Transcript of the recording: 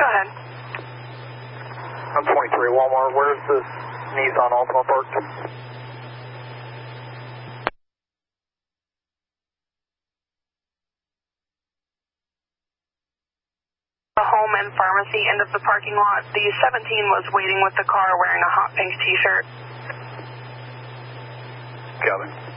Go ahead. I'm 23 Walmart. Where's this Nissan Altima parked? The home and pharmacy end of the parking lot. The 17 was waiting with the car wearing a hot pink t-shirt. Got it.